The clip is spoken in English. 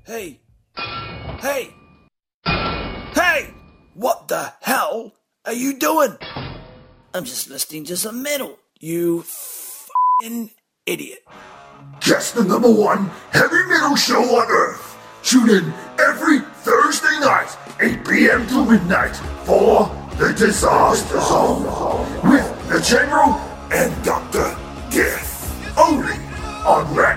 Hey! Hey! Hey! What the hell are you doing? I'm just listening to some metal, you f***ing idiot. Just the #1 heavy metal show on Earth. Tune in every Thursday night, 8 p.m. to midnight, for The Disaster Zone with the General and Dr. Death. Only on Rack